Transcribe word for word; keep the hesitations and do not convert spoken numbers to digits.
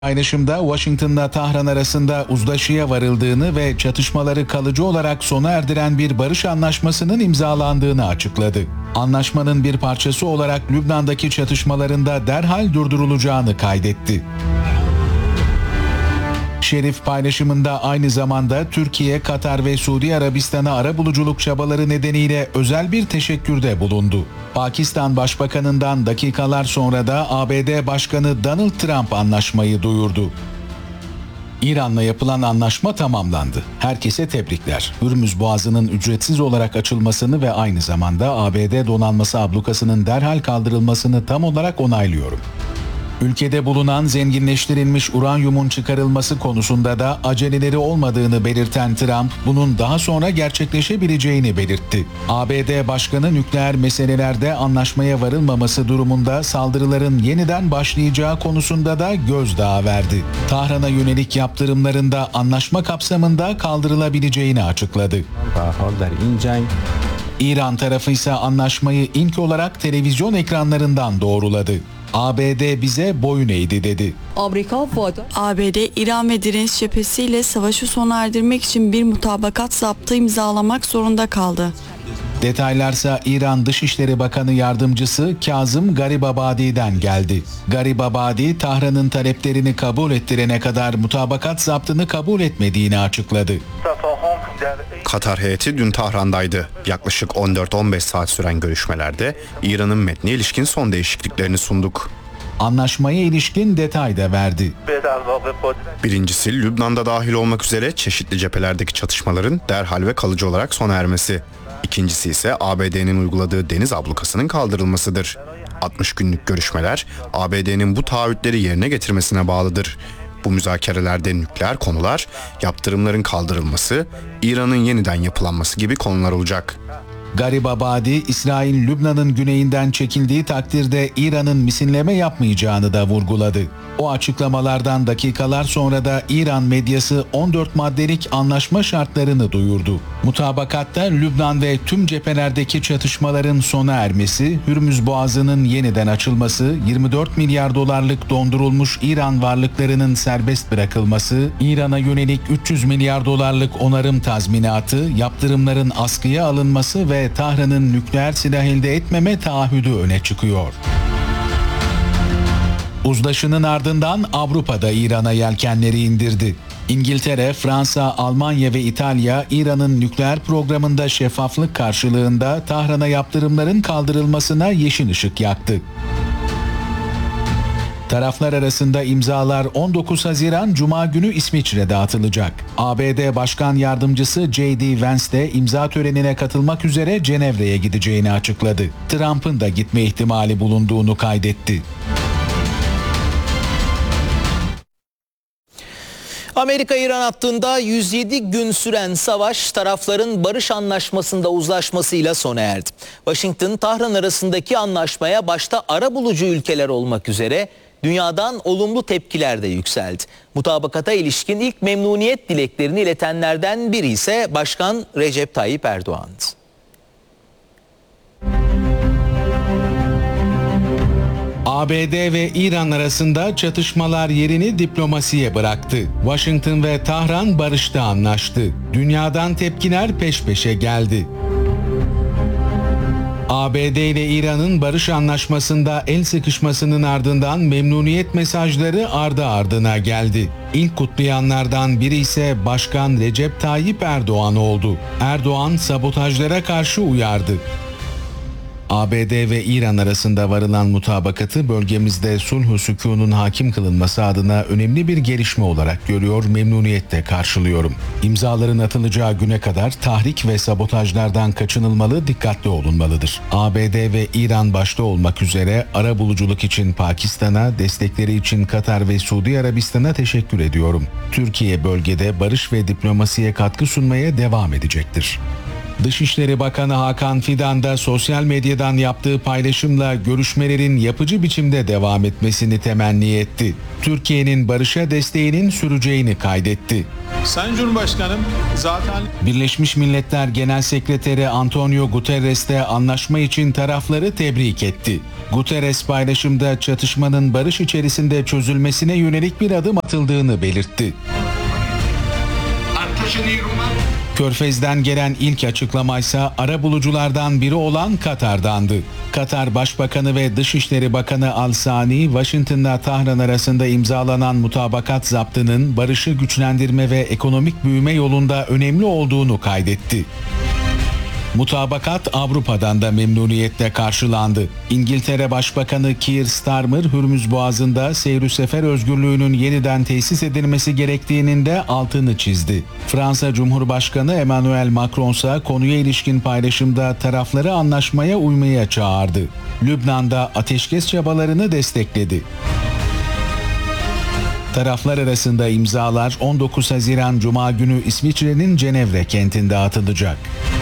Paylaşımda Washington'la Tahran arasında uzlaşıya varıldığını ve çatışmaları kalıcı olarak sona erdiren bir barış anlaşmasının imzalandığını açıkladı. Anlaşmanın bir parçası olarak Lübnan'daki çatışmaların da derhal durdurulacağını kaydetti. Şerif paylaşımında aynı zamanda Türkiye, Katar ve Suudi Arabistan'a arabuluculuk çabaları nedeniyle özel bir teşekkürde bulundu. Pakistan Başbakanı'ndan dakikalar sonra da A B D Başkanı Donald Trump anlaşmayı duyurdu. İran'la yapılan anlaşma tamamlandı. Herkese tebrikler. Hürmüz Boğazı'nın ücretsiz olarak açılmasını ve aynı zamanda A B D donanması ablukasının derhal kaldırılmasını tam olarak onaylıyorum. Ülkede bulunan zenginleştirilmiş uranyumun çıkarılması konusunda da aceleleri olmadığını belirten Trump, bunun daha sonra gerçekleşebileceğini belirtti. A B D Başkanı nükleer meselelerde anlaşmaya varılmaması durumunda saldırıların yeniden başlayacağı konusunda da gözdağı verdi. Tahran'a yönelik yaptırımların da anlaşma kapsamında kaldırılabileceğini açıkladı. İran tarafı ise anlaşmayı ilk olarak televizyon ekranlarından doğruladı. A B D bize boyun eğdi dedi. A B D, İran ve direniş cephesiyle savaşı sona erdirmek için bir mutabakat zaptı imzalamak zorunda kaldı. Detaylarsa İran Dışişleri Bakanı Yardımcısı Kazım Garibabadi'den geldi. Garibabadi, Tahran'ın taleplerini kabul ettirene kadar mutabakat zaptını kabul etmediğini açıkladı. Katar heyeti dün Tahran'daydı. Yaklaşık on dört on beş saat süren görüşmelerde İran'ın metnine ilişkin son değişikliklerini sunduk. Anlaşmaya ilişkin detay da verdi. Birincisi, Lübnan'da dahil olmak üzere çeşitli cephelerdeki çatışmaların derhal ve kalıcı olarak sona ermesi. İkincisi ise A B D'nin uyguladığı deniz ablukasının kaldırılmasıdır. altmış günlük görüşmeler A B D'nin bu taahhütleri yerine getirmesine bağlıdır. Bu müzakerelerde nükleer konular, yaptırımların kaldırılması, İran'ın yeniden yapılanması gibi konular olacak. Garibabadi, İsrail Lübnan'ın güneyinden çekildiği takdirde İran'ın misilleme yapmayacağını da vurguladı. O açıklamalardan dakikalar sonra da İran medyası on dört maddelik anlaşma şartlarını duyurdu. Mutabakatta Lübnan ve tüm cephelerdeki çatışmaların sona ermesi, Hürmüz Boğazı'nın yeniden açılması, yirmi dört milyar dolarlık dondurulmuş İran varlıklarının serbest bırakılması, İran'a yönelik üç yüz milyar dolarlık onarım tazminatı, yaptırımların askıya alınması ve Tahran'ın nükleer silah elde etmeme taahhüdü öne çıkıyor. Uzlaşının ardından Avrupa'da İran'a yelkenleri indirdi. İngiltere, Fransa, Almanya ve İtalya, İran'ın nükleer programında şeffaflık karşılığında Tahran'a yaptırımların kaldırılmasına yeşil ışık yaktı. Taraflar arasında imzalar on dokuz Haziran Cuma günü İsviçre'de atılacak. A B D Başkan Yardımcısı J D Vance de imza törenine katılmak üzere Cenevre'ye gideceğini açıkladı. Trump'ın da gitme ihtimali bulunduğunu kaydetti. Amerika-İran hattında yüz yedi gün süren savaş tarafların barış anlaşmasında uzlaşmasıyla sona erdi. Washington, Tahran arasındaki anlaşmaya başta arabulucu ülkeler olmak üzere dünyadan olumlu tepkiler de yükseldi. Mutabakata ilişkin ilk memnuniyet dileklerini iletenlerden biri ise Başkan Recep Tayyip Erdoğan'dı. A B D ve İran arasında çatışmalar yerini diplomasiye bıraktı. Washington ve Tahran barışta anlaştı. Dünyadan tepkiler peş peşe geldi. A B D ile İran'ın barış anlaşmasında el sıkışmasının ardından memnuniyet mesajları ardı ardına geldi. İlk kutlayanlardan biri ise Başkan Recep Tayyip Erdoğan oldu. Erdoğan sabotajlara karşı uyardı. A B D ve İran arasında varılan mutabakatı bölgemizde sulh-u sükûnun hakim kılınması adına önemli bir gelişme olarak görüyor, memnuniyetle karşılıyorum. İmzaların atılacağı güne kadar tahrik ve sabotajlardan kaçınılmalı, dikkatli olunmalıdır. A B D ve İran başta olmak üzere arabuluculuk için Pakistan'a, destekleri için Katar ve Suudi Arabistan'a teşekkür ediyorum. Türkiye bölgede barış ve diplomasiye katkı sunmaya devam edecektir. Dışişleri Bakanı Hakan Fidan da sosyal medyadan yaptığı paylaşımla görüşmelerin yapıcı biçimde devam etmesini temenni etti. Türkiye'nin barışa desteğinin süreceğini kaydetti. Sayın Cumhurbaşkanım, zaten Birleşmiş Milletler Genel Sekreteri Antonio Guterres de anlaşma için tarafları tebrik etti. Guterres paylaşımda çatışmanın barış içerisinde çözülmesine yönelik bir adım atıldığını belirtti. Körfez'den gelen ilk açıklamaysa arabuluculardan biri olan Katar'dandı. Katar Başbakanı ve Dışişleri Bakanı Al-Sani, Washington'la Tahran arasında imzalanan mutabakat zaptının barışı güçlendirme ve ekonomik büyüme yolunda önemli olduğunu kaydetti. Mutabakat Avrupa'dan da memnuniyetle karşılandı. İngiltere Başbakanı Keir Starmer, Hürmüz Boğazı'nda seyr-ü sefer özgürlüğünün yeniden tesis edilmesi gerektiğinin de altını çizdi. Fransa Cumhurbaşkanı Emmanuel Macron ise konuya ilişkin paylaşımda tarafları anlaşmaya uymaya çağırdı. Lübnan'da ateşkes çabalarını destekledi. Taraflar arasında imzalar on dokuz Haziran Cuma günü İsviçre'nin Cenevre kentinde atılacak.